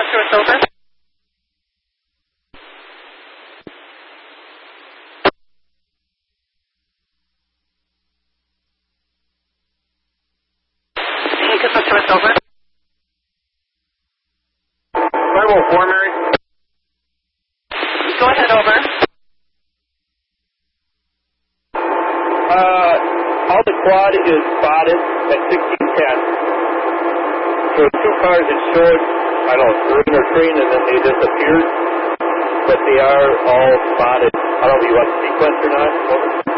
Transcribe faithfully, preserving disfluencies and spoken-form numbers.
Customer over. Customer over. five oh four, Mary. Go ahead, over. Uh, Alta Quad is spotted at sixteen ten. So two cars that showed, I don't know, green or green, and then they disappeared. But they are all spotted. I don't know if you want sequence or not. Over.